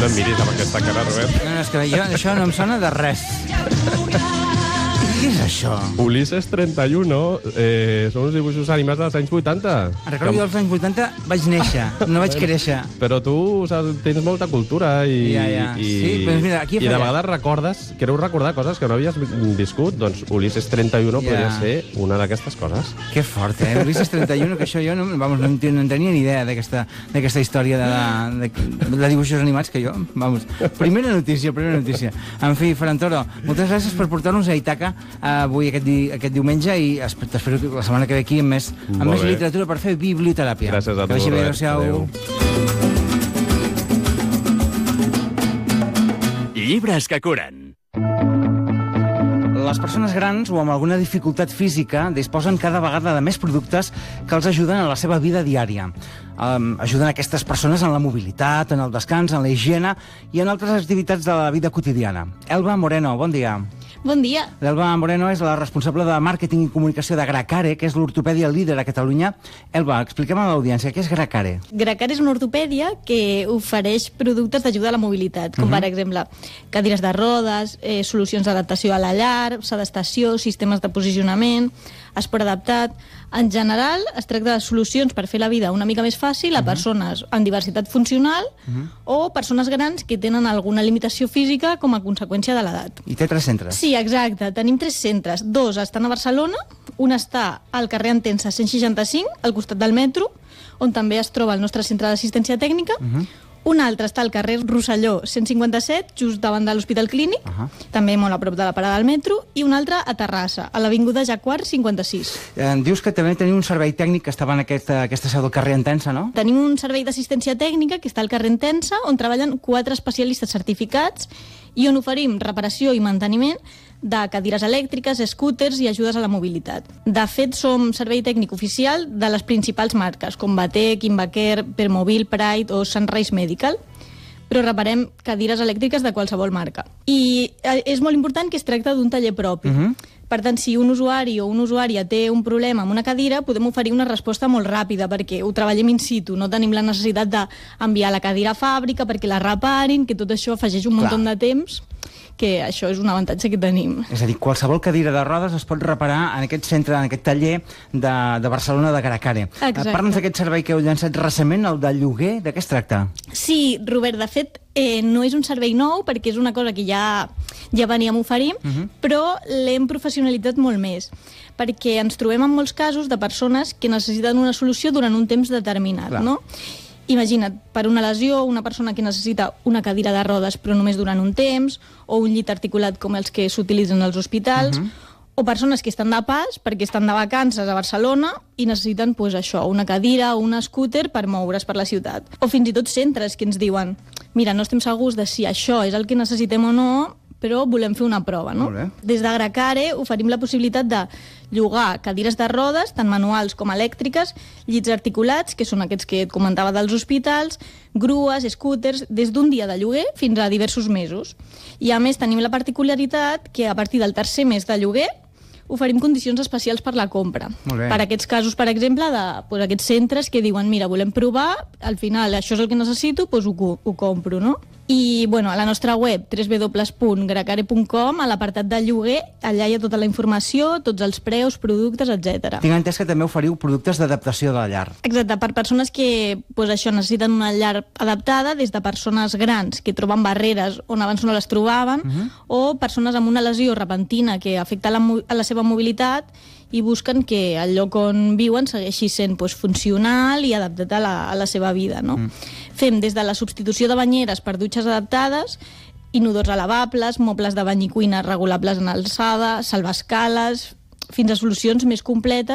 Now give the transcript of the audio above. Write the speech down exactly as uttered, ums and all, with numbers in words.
No em miris amb aquesta cara, Robert. No, no, és que jo, això no em sona de res. Què és això? Ulisses trenta-u eh, són uns dibuixos animats dels anys vuitanta. Recordo que jo als anys vuitanta vaig néixer, no vaig créixer. Però tu saps, tens molta cultura i, Ja, ja. i, Sí, però mira, aquí i de falla. vegades recordes, creu recordar coses que no havies viscut, doncs Ulisses trenta-u Ja. podria ser una d'aquestes coses. Que fort, eh? Ulisses trenta-u, que això jo no, vamos, no, en, no en tenia ni idea d'aquesta d'aquesta història de, de, de dibuixos animats que jo, vamos, primera notícia, primera notícia. En fi, Ferran Toro, moltes gràcies per portar-nos a Ítaca avui, aquest, di, aquest diumenge, i t'espero la setmana que ve aquí amb més, amb Molt més bé. literatura per fer biblioteràpia. Gràcies a tu, Que vagi bé, Robert. adéu-siau. Llibres que curen. Les persones grans o amb alguna dificultat física disposen cada vegada de més productes que els ajuden en la seva vida diària. Um, ajuden aquestes persones en la mobilitat, en el descans, en la higiene i en altres activitats de la vida quotidiana. Elba Moreno, bon dia. Bon dia. L'Elba Moreno és la responsable de màrqueting i comunicació de Gracare, que és l'ortopèdia líder a Catalunya. Elba, expliquem a l'audiència, què és Gracare? Gracare és una ortopèdia que ofereix productes d'ajuda a la mobilitat, com uh -huh. per exemple cadires de rodes, eh, solucions d'adaptació a la llar, sedestació, sistemes de posicionament, esport adaptat. En general, es tracta de solucions per fer la vida una mica més fàcil a persones amb diversitat funcional uh -huh. o persones grans que tenen alguna limitació física com a conseqüència de l'edat. I té tres centres. Sí, exacte. Tenim tres centres. Dos estan a Barcelona, un està al carrer Entença cent seixanta-cinc, al costat del metro, on també es troba el nostre centre d'assistència tècnica. Uh -huh. Un altre està al carrer Rosselló cent cinquanta-set, just davant de l'Hospital Clínic, uh -huh. també molt a prop de la parada del metro, i un altre a Terrassa, a l'avinguda Jacquard cinquanta-sis. Eh, dius que també teniu un servei tècnic que estava en aquesta, aquesta seu del carrer Entença, no? Tenim un servei d'assistència tècnica que està al carrer Entença, on treballen quatre especialistes certificats i on oferim reparació i manteniment de cadires elèctriques, scooters i ajudes a la mobilitat. De fet, som servei tècnic oficial de les principals marques, com Batec, Invacare, Permobil, Pride o Sunrise Medical, però reparem cadires elèctriques de qualsevol marca. I és molt important que es tracta d'un taller propi. Uh -huh. Per tant, si un usuari o una usuària té un problema amb una cadira, podem oferir una resposta molt ràpida, perquè ho treballem in situ, no tenim la necessitat d'enviar la cadira a fàbrica perquè la reparin, que tot això afegeix un munt de temps, que això és un avantatge que tenim. És a dir, qualsevol cadira de rodes es pot reparar en aquest centre, en aquest taller de, de Barcelona de Gracare. Exacte. Parla'ns d'aquest servei que heu llançat recentment, el de lloguer, de què es tracta? Sí, Robert, de fet, eh, no és un servei nou, perquè és una cosa que ja, ja veníem oferint, uh -huh. però l'hem professionalitzat molt més, perquè ens trobem en molts casos de persones que necessiten una solució durant un temps determinat, Clar. no? Imagina't, per una lesió, una persona que necessita una cadira de rodes però només durant un temps, o un llit articulat com els que s'utilitzen als hospitals, uh -huh. o persones que estan de pas perquè estan de vacances a Barcelona i necessiten pues, això, una cadira o un scooter per moure's per la ciutat. O fins i tot centres que ens diuen mira, no estem segurs de si això és el que necessitem o no, però volem fer una prova, no? Des de Gracare oferim la possibilitat de llogar cadires de rodes, tant manuals com elèctriques, llits articulats, que són aquests que et comentava dels hospitals, grues, scooters, des d'un dia de lloguer fins a diversos mesos. I a més tenim la particularitat que a partir del tercer mes de lloguer oferim condicions especials per la compra. Per aquests casos, per exemple, de pues, aquests centres que diuen mira, volem provar, al final això és el que necessito, doncs ho, ho compro, no? I bueno, a la nostra web, w w w punt gracare punt com, a l'apartat de lloguer, allà hi ha tota la informació, tots els preus, productes, etcètera. Tinc entès que també oferiu productes d'adaptació de la llar. Exacte, per persones que pues, això necessiten una llar adaptada, des de persones grans que troben barreres on abans no les trobaven, uh-huh. o persones amb una lesió repentina que afecta la, a la seva mobilitat i busquen que el lloc on viuen segueixi sent pues, funcional i adaptat a la, a la seva vida, no? Mm. Fem des de la substitució de banyeres per dutxes adaptades, inodors lavables, mobles de bany i cuina regulables en alçada, salvaescales, fins a solucions més completes